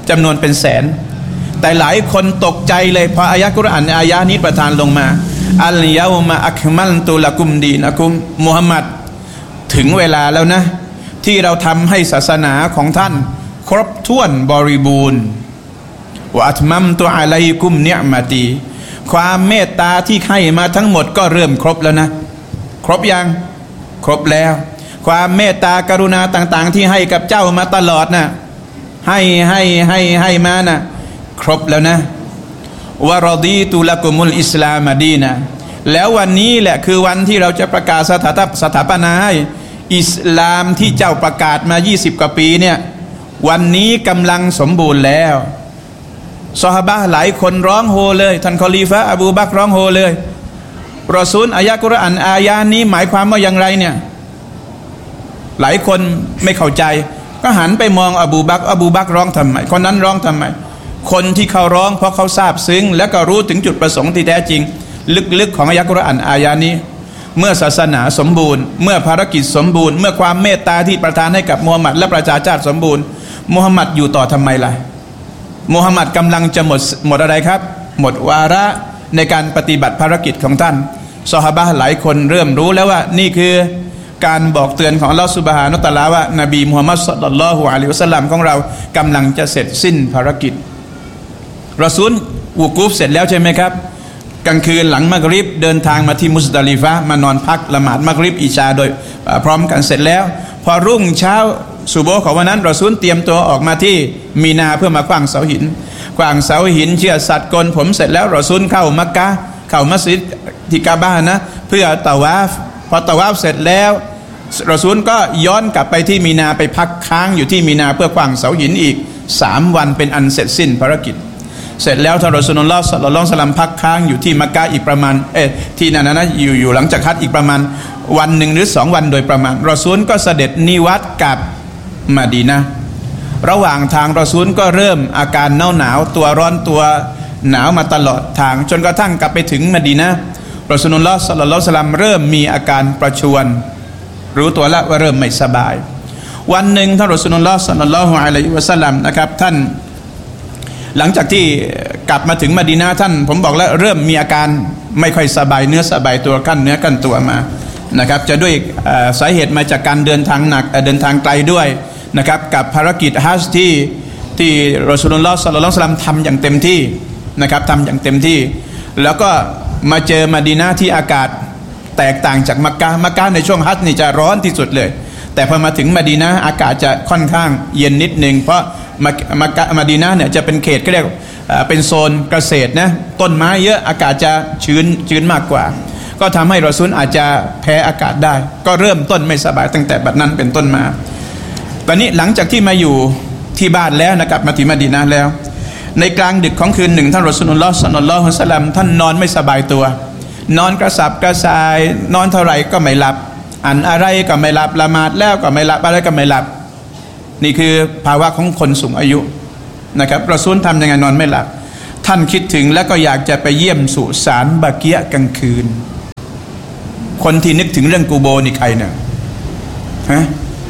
S1: จำนวนเป็นแสนแต่หลายคนตกใจเลยพออายะกุรอานอายะนี้ประทานลงมาอัลยาอุมะอักมัลตุละกุมดีนะกุมมุฮัมมัดถึงเวลาแล้วนะที่เราทำให้ศาสนาของท่านครบถ้วนบริบูรณ์วะอัตมัมตุอะลัยกุมเนียมะตีความเมตตาที่ให้มาทั้งหมดก็เริ่มครบแล้วนะครบยังครบแล้วความเมตตากรุณาต่างๆที่ให้กับเจ้ามาตลอดนะให้ให้ให้ให้มานะครบแล้วนะวะรอดีตุละกุมุลอิสลามดีนะแล้ววันนี้แหละคือวันที่เราจะประกาศสถาปสถาปนาให้อิสลามที่เจ้าประกาศมายี่สิบกว่าปีเนี่ยวันนี้กำลังสมบูรณ์แล้วซอฮาบะห์หลายคนร้องโฮเลยท่านคอลีฟะห์อบูบักรร้องโฮเลยรอซูลอายะกุรอานอายะนี้หมายความว่าอย่างไรเนี่ยหลายคนไม่เข้าใจก็หันไปมองอบูบักรอบูบักรร้องทำไมคนนั้นร้องทำไมคนที่เขาร้องเพราะเขาทราบซึ้งและก็รู้ถึงจุดประสงค์ที่แท้จริงลึกๆของอายะกุรอานอายะนี้เมื่อศาสนาสมบูรณ์เมื่อภารกิจสมบูรณ์เมื่อความเมตตาที่ประทานให้กับมูฮัมหมัดและประชาชาติสมบูรณ์มูฮัมหมัดอยู่ต่อทำไมล่ะมูฮัมหมัดกำลังจะหมดหมดอะไรครับหมดวาระในการปฏิบัติภารกิจของท่านซอฮาบะห์หลายคนเริ่มรู้แล้วว่านี่คือการบอกเตือนของอัลเลาะห์ซุบฮานะฮูวะตะอาลาว่านบีมุฮัมมัดศ็อลลัลลอฮุอะลัยฮิวะซัลลัมของเรากำลังจะเสร็จสิ้นภารกิจรอซูลวุกูฟเสร็จแล้วใช่ไหมครับกลางคืนหลังมักริบเดินทางมาที่มุซดาลิฟะห์มานอนพักละหมาดมักริบอิชาโดยพร้อมกันเสร็จแล้วพอรุ่งเช้าซุบฮ์ของวันนั้นรอซูลเตรียมตัวออกมาที่มีนาเพื่อมาขว้างเสาหินขว้างเสาหินเชือดสัตว์โกนผมเสร็จแล้วรอซูลเข้ามักกะห์เข้ามัสยิดที่กะบะห์นะเพื่อตะวาฟพอตะวาฟเสร็จแล้วรอซูลก็ย้อนกลับไปที่มีนาไปพักค้างอยู่ที่มีนาเพื่อขว้างเสาหินอีกสามวันเป็นอันเสร็จสิ้นภารกิจเสร็จแล้วท่านรอซูลุลลอฮ์ศ็อลลัลลอฮุอะลัยฮิวะซัลลัมพักค้างอยู่ที่มักกะห์อีกประมาณเออที่นั่นนะอยู่อยู่หลังจากฮัจญ์อีกประมาณวันหนึ่งหรือสองวันโดยประมาณรอซูลก็เสด็จนิวัตกับมะดีนะห์ระหว่างทางรอซูลก็เริ่มอาการหนาวหนาวตัวร้อนตัวหนาวมาตลอดทางจนกระทั่งกลับไปถึงมะดีนะห์รอซูลุลลอฮ์ศ็อลลัลลอฮุอะลัยฮิวะซัลลัมเริ่มมีอาการประชวรรู้ตัวแล้วว่าเริ่มไม่สบายวันหนึ่งท่านรอซูลุลลอฮ์ศ็อลลัลลอฮุอะลัยฮิวะซัลลัมนะครับท่านหลังจากที่กลับมาถึงมะดีนะห์ท่านผมบอกแล้วเริ่มมีอาการไม่ค่อยสบายเนื้อสบายตัวกั้นเนื้อกั้นตัวมานะครับจะด้วยสาเหตุมาจากการเดินทางหนักเดินทางไกลด้วยนะครับกับภารกิจฮัจญ์ที่ที่รอซูลุลลอฮ์ศ็อลลัลลอฮุอะลัยฮิวะซัลลัมทำอย่างเต็มที่นะครับทำอย่างเต็มที่แล้วก็มาเจอมะดีนะห์ที่อากาศแตกต่างจากมักกะห์มักกะห์ในช่วงฮัจญ์นี่จะร้อนที่สุดเลยแต่พอมาถึงมะดีนะห์อากาศจะค่อนข้างเย็นนิดนึงเพราะมักมักกะห์มะดีนะห์เนี่ยจะเป็นเขตก็เรียกเป็นโซนเกษตรนะต้นไม้เยอะอากาศจะชื้นชื้นมากกว่าก็ทำให้รอซูลอาจจะแพ้อากาศได้ก็เริ่มต้นไม่สบายตั้งแต่บัดนั้นเป็นต้นมาตอนนี้หลังจากที่มาอยู่ที่บ้านแล้วนะครับมาที่มะดีนะห์แล้วในกลางดึกของคืนหนึ่งท่านรอซูลุลลอฮ์ ศ็อลลัลลอฮุอะลัยฮิวะซัลลัมท่านนอนไม่สบายตัวนอนกระสับกระส่ายนอนเท่าไหร่ก็ไม่หลับอ่านอะไรก็ไม่หลับละหมาดแล้วก็ไม่หลับอะไรก็ไม่หลับนี่คือภาวะของคนสูงอายุนะครับรอซูลทำยังไงนอนไม่หลับท่านคิดถึงแล้วก็อยากจะไปเยี่ยมสุสานบาเกียะกลางคืนคนที่นึกถึงเรื่องกูโบนี่ใครเนี่ยฮะ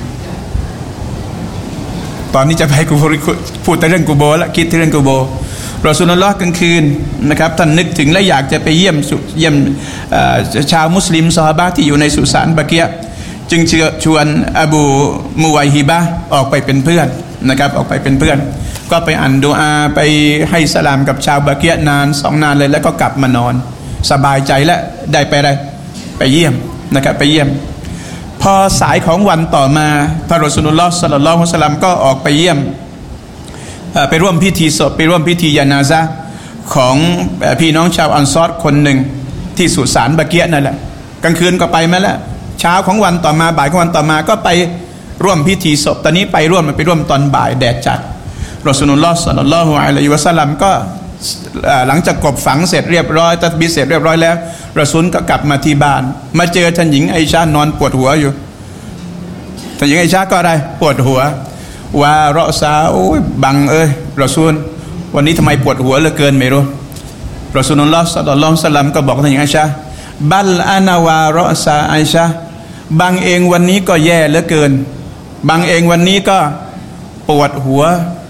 S1: ตอนนี้จะไปกูพูดแต่เรื่องกูโบแล้วคิดถึงเรื่องกูโบรอซูลุลลอฮ์กลางคืนนะครับท่านนึกถึงและอยากจะไปเยี่ยมเยี่ยมชาวมุสลิมซอฮาบะห์ที่อยู่ในสุสานบาเกียะจึงเชิญชวนอบูมุวัยฮิบะห์ออกไปเป็นเพื่อนนะครับออกไปเป็นเพื่อนก็ไปอ่านดุอาไปให้สลามกับชาวบาเกียะนานสองนานเลยแล้วก็กลับมานอนสบายใจและได้ไปอะไรไปเยี่ยมนะครับไปเยี่ยมพอสายของวันต่อมาท่านรอซูลุลลอฮ์ ศ็อลลัลลอฮุอะลัยฮิวะซัลลัมก็ออกไปเยี่ยมไปร่วมพิธีศพไปร่วมพิธีญะนาซะห์ของพี่น้องชาวอันซอรคนหนึ่งที่สุสานบาเกียะนั่นแหละกลางคืนก็ไปมาแล้วเช้าของวันต่อมาบ่ายของวันต่อมาก็ไปร่วมพิธีศพตอนนี้ไปร่วมไปร่วมตอนบ่ายแดดจัดรอซูลุลลอฮ์ ศ็อลลัลลอฮุอะลัยฮิวะซัลลัมก็หลังจากกบฝังเสร็จเรียบร้อยตัสบีฮ์เสร็จเรียบร้อยแล้วรอซูลก็กลับมาที่บ้านมาเจอท่านหญิงไอชานอนปวดหัวอยู่ท่านหญิงไอชาก็อะไรปวดหัวว่าเราะซาโอ้ยบังเอ้ยรอซูลวันนี้ทำไมปวดหัวเหลือเกินไม่รู้รอซูลุลลอฮ์ ศ็อลลัลลอฮุอะลัยฮิวะซัลลัมก็บอกท่านหญิงไอชาบัลอานาวารอซาไอชาบางเองวันนี้ก็แย่เหลือเกินบางเองวันนี้ก็ปวดหัว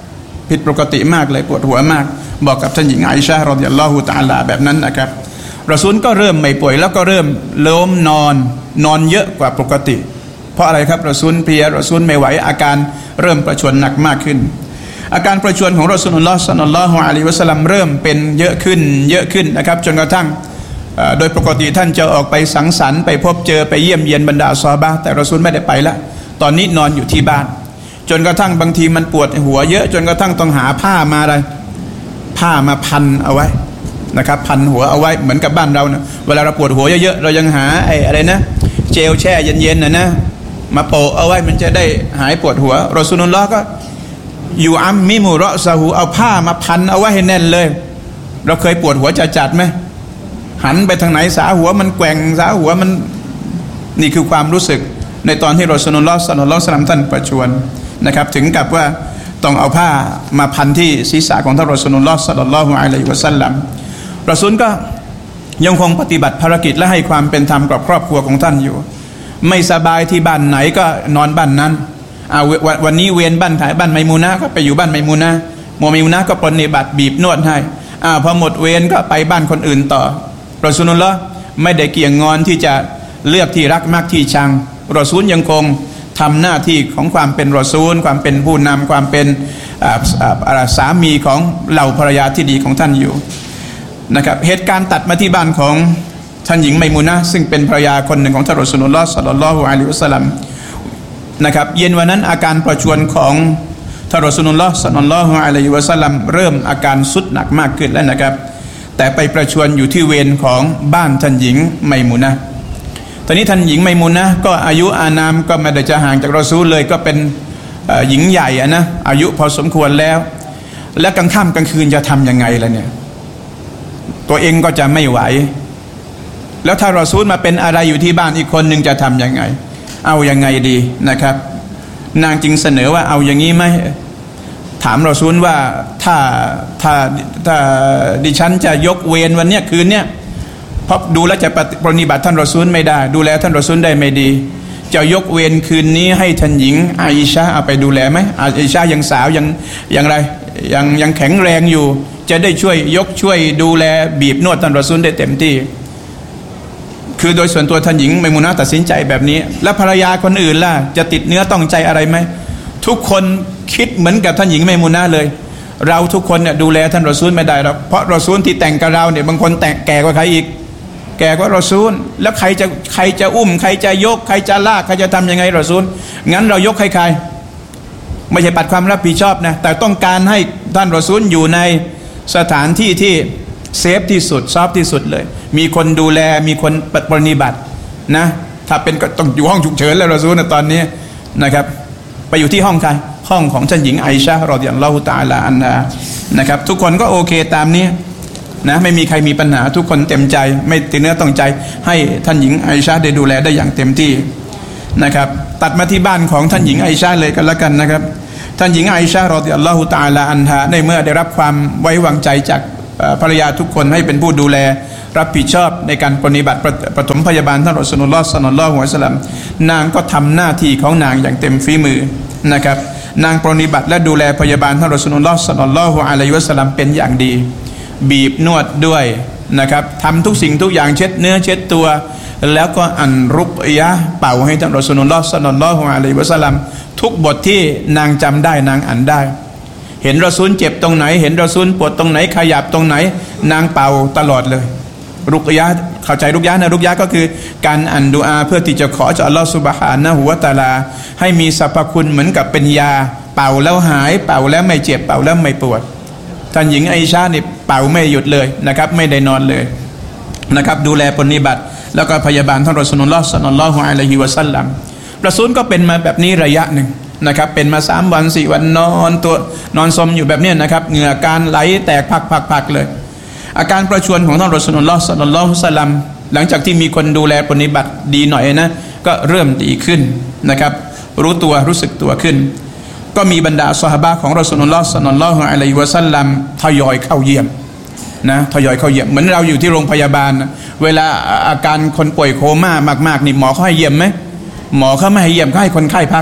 S1: ผิดปกติมากเลยปวดหัวมากบอกกับท่านหญิงไอชะห์รอฎิยัลลอฮุตะอาลาแบบนั้นนะครับรอซูลก็เริ่มไม่ป่วยแล้วก็เริ่มล้มนอนนอนเยอะกว่าปกติเพราะอะไรครับรอซูลเพลียรอซูลไม่ไหวอาการเริ่มประชวรหนักมากขึ้นอาการประชวรของรอซูลุลลอฮ์ศ็อลลัลลอฮุอะลัยฮิวะซัลลัมเริ่มเป็นเยอะขึ้นเยอะขึ้นนะครับจนกระทั่งโดยปกติท่านจะออกไปสังสรรค์ไปพบเจอไปเยี่ยมเยียนบรรดาซอฮาบะห์แต่รอซูลไม่ได้ไปละตอนนี้นอนอยู่ที่บ้านจนกระทั่งบางทีมันปวดหัวเยอะจนกระทั่งต้องหาผ้ามาอะไรผ้ามาพันเอาไว้นะครับพันหัวเอาไว้เหมือนกับบ้านเรานะเวลาเราปวดหัวเยอะๆเรายังหาไอ้อะไรนะเจลแช่เย็นๆนะนะมาโปะเอาไว้มันจะได้หายปวดหัวรอซูลุลลอฮ์ก็อยู่อัมมิมุรอซะฮูเอาผ้ามาพันเอาไว้ให้แน่นเลยเราเคยปวดหัวจัดๆไหมหันไปทางไหนสาหัวมันแกว่งสาหัวมันนี่คือความรู้สึกในตอนที่รอซูลุลลอฮ์ศ็อลลัลลอฮุอะลัยฮิวะซัลลัมท่านประชวรนะครับถึงกับว่าต้องเอาผ้ามาพันที่ศีรษะของท่านรอซูลุลลอฮ์ศ็อลลัลลอฮุอะลัยฮิวะซัลลัมรอซูลก็ยังคงปฏิบัติภารกิจและให้ความเป็นธรรมกับครอบครัวของท่านอยู่ไม่สบายที่บ้านไหนก็นอนบ้านนั้นอ่าวันนี้เวียนบ้านถ่ายบ้านไมมูนะก็ไปอยู่บ้านไมมูนะโมไมมูนะก็ปฏิบัติบีบนวดให้อ่าพอหมดเวรก็ไปบ้านคนอื่นต่อรอซูลุลลอฮ์ไม่ได้เกี่ยงงอนที่จะเลือกที่รักมากที่ชังรอซูลยังคงทำหน้าที่ของความเป็นรอซูลความเป็นผู้นำความเป็นสามีของเหล่าภรรยาที่ดีของท่านอยู่นะครับเหตุการณ์ตัดมาที่บ้านของท่านหญิงไมมูนะห์ซึ่งเป็นภรรยาคนหนึ่งของท่านรอซูลุลลอฮ์ศ็อลลัลลอฮุอะลัยฮิวะซัลลัมนะครับเย็นวันนั้นอาการประชวรของท่านรอซูลุลลอฮ์ศ็อลลัลลอฮุอะลัยฮิวะซัลลัมเริ่มอาการสุดหนักมากขึ้นแล้วนะครับแต่ไปประชวรอยู่ที่เวรของบ้านท่านหญิงไมมูนะห์ตอนนี้ท่านหญิงไมมูนะห์ก็อายุอานามก็ไม่ได้จะห่างจากรอซูลเลยก็เป็นหญิงใหญ่อะนะอายุพอสมควรแล้วและกลางค่ำกลางคืนจะทำยังไงล่ะเนี่ยตัวเองก็จะไม่ไหวแล้วถ้ารอซูลมาเป็นอะไรอยู่ที่บ้านอีกคนหนึ่งจะทำยังไงเอายังไงดีนะครับนางจึงเสนอว่าเอาอย่างนี้ไหมถามรอซูลว่าถ้าถ้าถ้าดิฉันจะยกเวรวันเนี้ยคืนเนี้ยเพราะดูแล้วจะปฏิบัติท่านรอซูลไม่ได้ดูแลท่านรอซูลได้ไม่ดีจะยกเวรคืนนี้ให้ท่านหญิงไอชาเอาไปดูแลไหมไอชายังสาวยังยังไรยังยังแข็งแรงอยู่จะได้ช่วยยกช่วยดูแลบีบนวดท่านรอซูลได้เต็มที่คือโดยส่วนตัวท่านหญิงไมมูนะห์ตัดสินใจแบบนี้แล้วภรรยาคนอื่นล่ะจะติดเนื้อต้องใจอะไรไหมทุกคนคิดเหมือนกับท่านหญิงไมมูนะห์เลยเราทุกคนเนี่ยดูแลท่านรอซูลไม่ได้หรอกเพราะรอซูลที่แต่งกับเราเนี่ยบางคนแต่งแก่กว่าใครอีกแก่กว่ารอซูลแล้วใครจะใครจะอุ้มใครจะยกใครจะลากใครจะทำยังไงรอซูลงั้นเรายกให้ใครไม่ใช่ปัดความรับผิดชอบนะแต่ต้องการให้ท่านรอซูลอยู่ในสถานที่ที่เซฟที่สุดซอฟที่สุดเลยมีคนดูแลมีคนปฏิบัตินะถ้าเป็นก็ต้องอยู่ห้องฉุกเฉินแล้วรอซูลนะตอนนี้นะครับไปอยู่ที่ห้องใครห้องของท่านหญิงไอชะห์รอฎิยัลลอฮุตะอาลาอันฮานะครับทุกคนก็โอเคตามนี้นะไม่มีใครมีปัญหาทุกคนเต็มใจไม่ติดเนื้อต้องใจให้ท่านหญิงไอชะห์ได้ดูแลได้อย่างเต็มที่นะครับตัดมาที่บ้านของท่านหญิงไอชะห์เลยกันละกันนะครับท่านหญิงไอชะห์รอฎิยัลลอฮุตะอาลาอันฮาในเมื่อได้รับความไว้วางใจจากภรรยาทุกคนให้เป็นผู้ดูแลรับผิดชอบในการปฏิบัติปฐมพยาบาลท่านรอซูลุลลอฮ์ศ็อลลัลลอฮุอะลัยฮิวะซัลลัมนางก็ทำหน้าที่ของนางอย่างเต็มฝีมือนะครับนางปฏิบัติและดูแลพยาบาลท่านรอซูลุลลอฮ์ศ็อลลัลลอฮุอะลัยฮิวะซัลลัมเป็นอย่างดีบีบนวดด้วยนะครับทำทุกสิ่งทุกอย่างเช็ดเนื้อเช็ดตัวแล้วก็อ่านรุกยะห์เป่าให้ท่านรอซูลุลลอฮ์ศ็อลลัลลอฮุอะลัยฮิวะซัลลัมทุกบทที่นางจำได้นางอ่านได้เห็นรอซูลเจ็บตรงไหนเห็นรอซูลปวดตรงไหนขยับตรงไหนนางเป่าตลอดเลยรุกยะห์เข้าใจรุกยะห์นะรุกยะห์ก็คือการอ่านดุอาเพื่อที่จะขอจากอัลลอฮฺซุบฮานะฮูวะตะอาลาให้มีสรรพคุณเหมือนกับเป็นยาเป่าแล้วหายเป่าแล้วไม่เจ็บเป่าแล้วไม่ปวดท่านหญิงไอชานี่เป่าไม่หยุดเลยนะครับไม่ได้นอนเลยนะครับดูแลปฏิบัติแล้วก็พยาบาลท่านรอซูลุลลอฮ์ศ็อลลัลลอฮุอะลัยฮิวะซัลลัมรอซูลก็เป็นมาแบบนี้ระยะหนึ่งนะครับเป็นมาสามวันสี่วันนอนตัวนอนซมอยู่แบบนี้นะครับเหงื่อการไหลแตกพักๆๆเลยอาการประชวรของท่านรอซูลุลลอฮ์ศ็อลลัลลอฮุอะลัยฮิวะซัลลัมหลังจากที่มีคนดูแลปฏิบัติดีหน่อยนะก็เริ่มดีขึ้นนะครับรู้ตัวรู้สึกตัวขึ้นก็มีบรรดาซอฮาบะห์ของรอซูลุลลอฮ์ศ็อลลัลลอฮุอะลัยฮิวะซัลลัมทยอยเข้าเยี่ยมนะทยอยเข้าเยี่ยมเหมือนเราอยู่ที่โรงพยาบาลเวลาอาการคนป่วยโคม่ามากๆนี่หมอเขาให้เยี่ยมไหมหมอเขาไม่ให้เยี่ยมเขาให้คนไข้พัก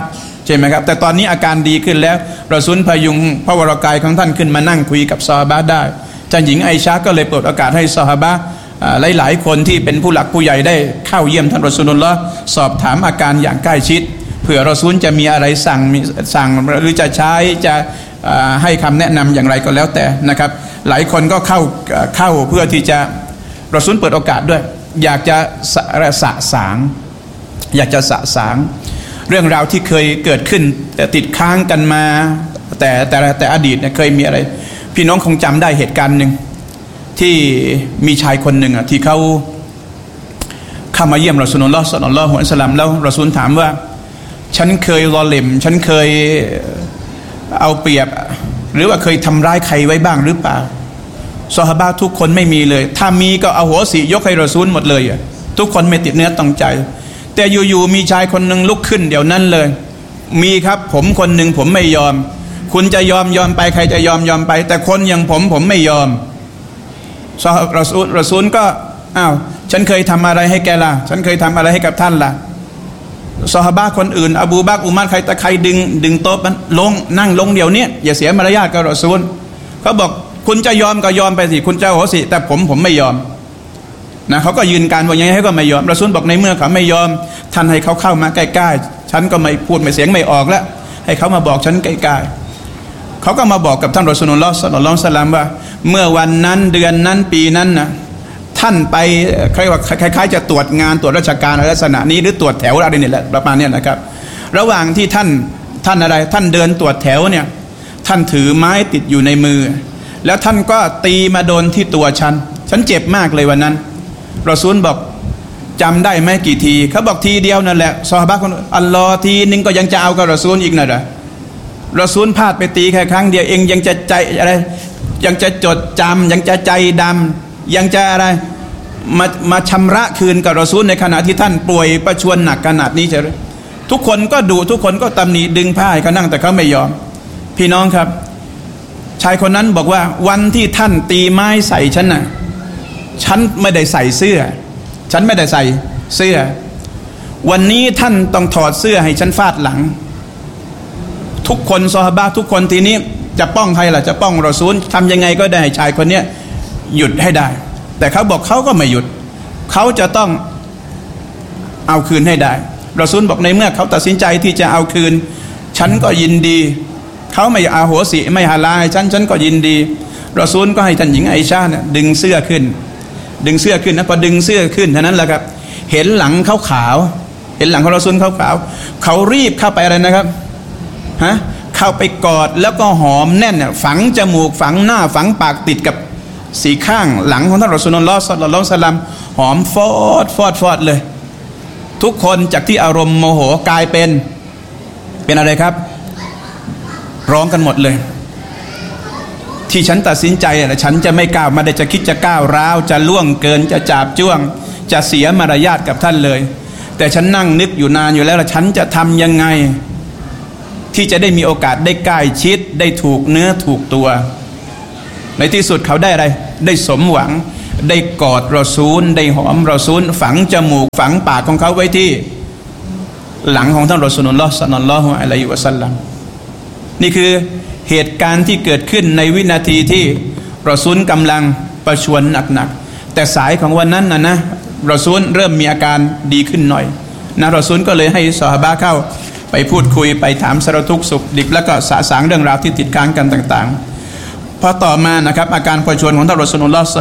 S1: ใช่ไหมครับแต่ตอนนี้อาการดีขึ้นแล้วรอซูลพยุงพระวรกายของท่านขึ้นมานั่งคุยกับซอฮาบะห์ได้ท่านหญิงไอชาก็เลยเปิดโอกาสให้ซอฮาบะห์หลายๆคนที่เป็นผู้หลักผู้ใหญ่ได้เข้าเยี่ยมท่านรอซูลุลลอฮ์สอบถามอาการอย่างใกล้ชิดเผื่อรอซูลจะมีอะไรสั่งสั่งหรือจะใช้จะให้คำแนะนำอย่างไรก็แล้วแต่นะครับหลายคนก็เข้าเข้าเพื่อที่จะรอซูลเปิดโอกาสด้วยอยากจะสะสางอยากจะสะสางเรื่องราวที่เคยเกิดขึ้นติดค้างกันมาแต่แต่แต่อดีตเนี่ยเคยมีอะไรพี่น้องคงจำได้เหตุการณ์หนึ่งที่มีชายคนหนึ่งอ่ะที่เขาเข้ามาเยี่ยมรอซูลุลลอฮ์ศ็อลลัลลอฮุอะลัยฮิวะซัลลัมแล้วรอซูลถามว่าฉันเคยลอเลมฉันเคยเอาเปรียบหรือว่าเคยทำร้ายใครไว้บ้างหรือเปล่าซอฮาบะห์ทุกคนไม่มีเลยถ้ามีก็เอาหัวสียกให้รอซูลหมดเลยทุกคนไม่ติดเนื้อต้องใจแต่อยู่ๆมีชายคนหนึ่งลุกขึ้นเดี๋ยวนั้นเลยมีครับผมคนหนึ่งผมไม่ยอมคุณจะยอมยอมไปใครจะยอมยอมไปแต่คนอย่างผมผมไม่ยอมซอฮาบะห์รอซูลรอซูลก็อ้าวฉันเคยทำอะไรให้แกล่ะฉันเคยทำอะไรให้กับท่านล่ะซอฮาบะห์คนอื่นอบูบักรอุมัรใครตะใครดึงดึงโต๊ะมันลงนั่งลงเดี๋ยวนี้อย่าเสียมารยาทกับรอซูลเขาบอกคุณจะยอมก็ยอมไปสิคุณจะโหสิแต่ผมผมไม่ยอมนะเขาก็ยืนการว่ายังไงให้ก็ไม่ยอมรอซูลบอกในเมื่อเขาไม่ยอมท่านให้เขาเข้ามาใกล้ๆฉันก็ไม่พูดไม่เสียงไม่ออกแล้วให้เขามาบอกฉันใกล้ๆเขาก็มาบอกกับท่านรอซูลุลลอฮ์ ศ็อลลัลลอฮุอะลัยฮิวะซัลลัมว่าเมื่อวันนั้นเดือนนั้นปีนั้นนะท่านไปคล้ายๆจะตรวจงานตรวจราชการลักษณะนี้หรือตรวจแถวอะไรนี่แหละประมาณนี้นะครับระหว่างที่ท่านท่านอะไรท่านเดินตรวจแถวเนี่ยท่านถือไม้ติดอยู่ในมือแล้วท่านก็ตีมาโดนที่ตัวฉันฉันเจ็บมากเลยวันนั้นรอซูลบอกจำได้ไหมกี่ทีเขาบอกทีเดียวนั่นแหละซอฮาบะห์คนอัลลอฮ์ทีนึงก็ยังจะเอากับรอซูลอีกนะเหรอรอซูลพลาดไปตีแค่ครั้งเดียวเองยังจะใจอะไรยังจะจดจำยังจะใจดำยังจะอะไรมามาชำระคืนกับรอซูลในขณะที่ท่านป่วยประชวรหนักขนาดนี้ใช่ไหมทุกคนก็ดูทุกคนก็ตำหนิดึงผ้าให้เขานั่งแต่เขาไม่ยอมพี่น้องครับชายคนนั้นบอกว่าวันที่ท่านตีไม้ใส่ฉันน่ะฉันไม่ได้ใส่เสื้อฉันไม่ได้ใส่เสื้อวันนี้ท่านต้องถอดเสื้อให้ฉันฟาดหลังทุกคนซอฮาบะห์ทุกคนทีนี้จะป้องใครล่ะจะป้องรอซูลทำยังไงก็ได้ชายคนนี้หยุดให้ได้แต่เขาบอกเขาก็ไม่หยุดเขาจะต้องเอาคืนให้ได้รอซูลบอกในเมื่อเขาตัดสินใจที่จะเอาคืนฉันก็ยินดีเขาไม่อาโหสิไม่ฮาลาลฉันฉันก็ยินดีรอซูลก็ให้ท่านหญิงไอชาเนี่ยดึงเสื้อขึ้นดึงเสื้อขึ้นนะพอดึงเสื้อขึ้นเท่านั้นแหละครับเห็นหลังเขาขาวเห็นหลังของรอซูลเขาขาวเขารีบเข้าไปอะไรนะครับฮะเข้าไปกอดแล้วก็หอมแน่นเนี่ยฝังจมูกฝังหน้าฝังปากติดกับสีข้างหลังของท่านรอซูลุลลอฮ์ ศ็อลลัลลอฮุอะลัยฮิวะซัลลัมหอมฟอดฟอดฟอดเลยทุกคนจากที่อารมณ์โมโหกลายเป็นเป็นอะไรครับร้องกันหมดเลยที่ฉันตัดสินใจนะฉันจะไม่ก้าวมาได้จะคิดจะก้าวร้าวจะล่วงเกินจะจาบจ้วงจะเสียมารยาทกับท่านเลยแต่ฉันนั่งนึกอยู่นานอยู่แล้วฉันจะทำยังไงที่จะได้มีโอกาสได้ใกล้ชิดได้ถูกเนื้อถูกตัวในที่สุดเขาได้อะไรได้สมหวังได้กอดรอซูลได้หอมรอซูลฝังจมูกฝังปากของเขาไว้ที่หลังของท่านรอซูลุลลอฮ์ ศ็อลลัลลอฮุอะลัยฮิวะซัลลัมนี่คือเหตุการณ์ที่เกิดขึ้นในวินาทีที่รอซูลกำลังประชวรหนักๆแต่สายของวันนั้นนะนะรอซูลเริ่มมีอาการดีขึ้นหน่อยนะรอซูลก็เลยให้ซอฮาบะห์เข้าไปพูดคุยไปถามสารทุกข์สุขดิบแล้วก็สะสางเรื่องราวที่ติดค้างกันต่างๆพอต่อมานะครับอาการประชวรของท่านรอซูลุลลอฮ์